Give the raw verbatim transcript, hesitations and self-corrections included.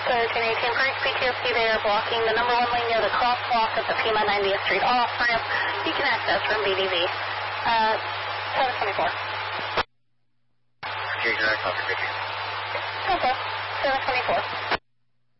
thirteen eighteen, Frank P T S D there, blocking the number one lane near the crosswalk at the Pima ninetieth Street off-ramp. You can access from B D V. Uh, seven twenty-four. Okay, direct, I'll take you. Okay, seven twenty-four.